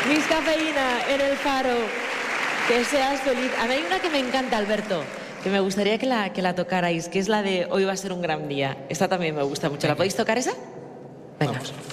Miss Cafeína en el Faro. Que seas feliz. A mí hay una que me encanta, Alberto, que me gustaría que la tocarais, que es la de Hoy va a ser un gran día. Esta también me gusta mucho. ¿La podéis tocar esa? Venga. Vamos.